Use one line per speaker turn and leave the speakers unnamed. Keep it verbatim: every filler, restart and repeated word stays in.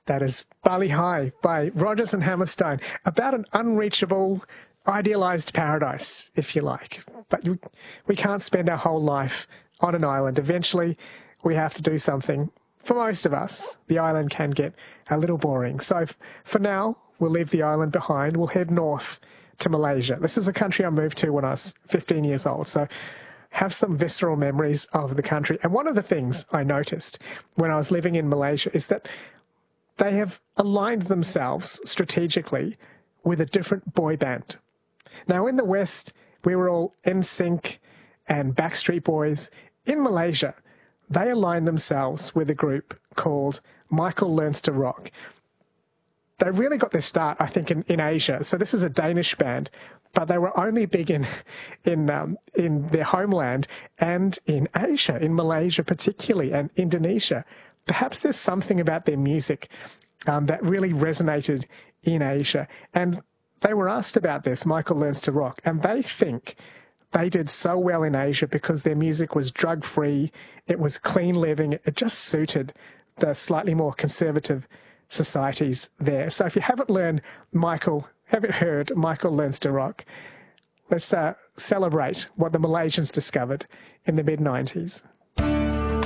That is Bali High by Rodgers and Hammerstone, about an unreachable, idealized paradise, if you like. But you, we can't spend our whole life on an island. Eventually, we have to do something. For most of us, the island can get a little boring. So for now, we'll leave the island behind. We'll head north to Malaysia. This is a country I moved to when I was fifteen years old. So have some visceral memories of the country. And one of the things I noticed when I was living in Malaysia is that they have aligned themselves strategically with a different boy band. Now, in the West, we were all N Sync and Backstreet Boys. In Malaysia, they aligned themselves with a group called Michael Learns to Rock. They really got their start, I think, in, in Asia. So this is a Danish band, but they were only big in in um, in their homeland and in Asia, in Malaysia particularly, and Indonesia. Perhaps there's something about their music um, that really resonated in Asia. And they were asked about this, Michael Learns to Rock, and they think they did so well in Asia because their music was drug-free, it was clean living, it just suited the slightly more conservative societies there. So if you haven't learned Michael, haven't heard Michael Learns to Rock, let's uh, celebrate what the Malaysians discovered in the mid nineties.